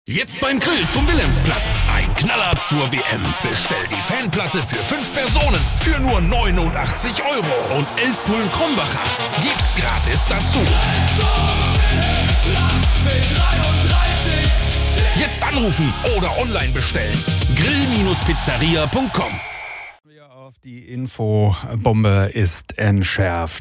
Jetzt beim Grill zum Wilhelmsplatz. Ein Knaller zur WM. Bestellt die Fanplatte für 5 Personen für nur 89 € und 11 Pullen Krombacher. Gibt's gratis dazu. Jetzt anrufen oder online bestellen. grill-pizzeria.com. Die Infobombe ist entschärft.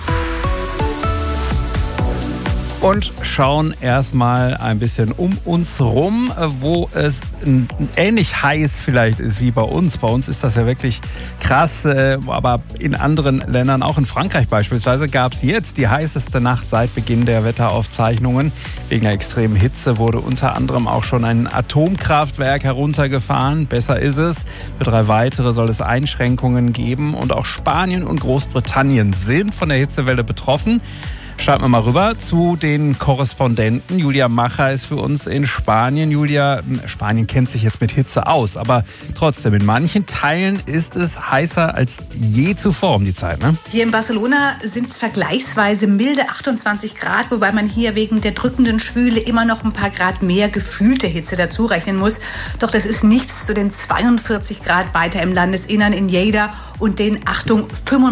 Und schauen erstmal ein bisschen um uns rum, wo es ähnlich heiß vielleicht ist wie bei uns. Bei uns ist das ja wirklich krass, aber in anderen Ländern, auch in Frankreich beispielsweise, gab es jetzt die heißeste Nacht seit Beginn der Wetteraufzeichnungen. Wegen der extremen Hitze wurde unter anderem auch schon ein Atomkraftwerk heruntergefahren. Besser ist es. Für 3 weitere soll es Einschränkungen geben. Und auch Spanien und Großbritannien sind von der Hitzewelle betroffen. Schauen wir mal rüber zu den Korrespondenten. Julia Macher ist für uns in Spanien. Julia, Spanien kennt sich jetzt mit Hitze aus, aber trotzdem, in manchen Teilen ist es heißer als je zuvor um die Zeit, ne? Hier in Barcelona sind es vergleichsweise milde 28 Grad, wobei man hier wegen der drückenden Schwüle immer noch ein paar Grad mehr gefühlte Hitze dazu rechnen muss. Doch das ist nichts zu den 42 Grad weiter im Landesinnern in Lleida und den, Achtung,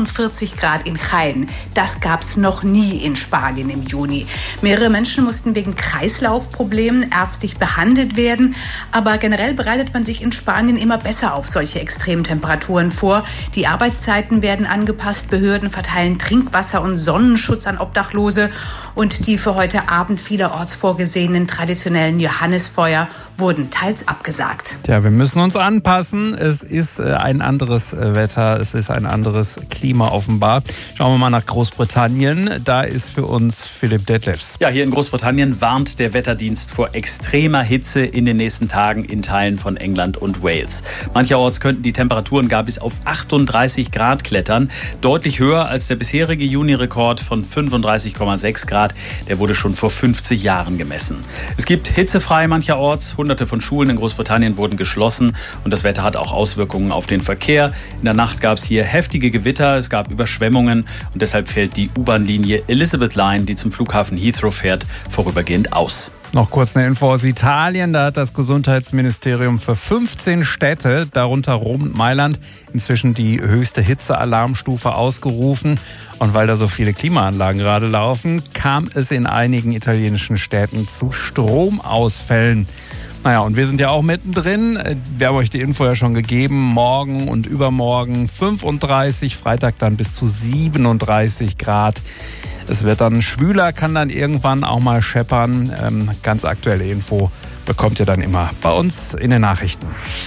45 Grad in Jaén. Das gab's noch nie in Spanien im Juni. Mehrere Menschen mussten wegen Kreislaufproblemen ärztlich behandelt werden. Aber generell bereitet man sich in Spanien immer besser auf solche Extremtemperaturen vor. Die Arbeitszeiten werden angepasst, Behörden verteilen Trinkwasser und Sonnenschutz an Obdachlose. Und die für heute Abend vielerorts vorgesehenen traditionellen Johannisfeuer wurden teils abgesagt. Tja, wir müssen uns anpassen. Es ist ein anderes Wetter, es ist ein anderes Klima offenbar. Schauen wir mal nach Großbritannien. Da ist für uns Philipp Detlefs. Ja, hier in Großbritannien warnt der Wetterdienst vor extremer Hitze in den nächsten Tagen in Teilen von England und Wales. Mancherorts könnten die Temperaturen gar bis auf 38 Grad klettern. Deutlich höher als der bisherige Juni-Rekord von 35,6 Grad. Der wurde schon vor 50 Jahren gemessen. Es gibt hitzefrei mancherorts. Hunderte von Schulen in Großbritannien wurden geschlossen und das Wetter hat auch Auswirkungen auf den Verkehr. In der Nacht gab es hier heftige Gewitter, es gab Überschwemmungen und deshalb fällt die U-Bahn-Linie Elizabeth Line, die zum Flughafen Heathrow fährt, vorübergehend aus. Noch kurz eine Info aus Italien. Da hat das Gesundheitsministerium für 15 Städte, darunter Rom und Mailand, inzwischen die höchste Hitzealarmstufe ausgerufen. Und weil da so viele Klimaanlagen gerade laufen, kam es in einigen italienischen Städten zu Stromausfällen. Naja, und wir sind ja auch mittendrin. Wir haben euch die Info ja schon gegeben. Morgen und übermorgen 35, Freitag dann bis zu 37 Grad. Es wird dann schwüler, kann dann irgendwann auch mal scheppern. Ganz aktuelle Info bekommt ihr dann immer bei uns in den Nachrichten.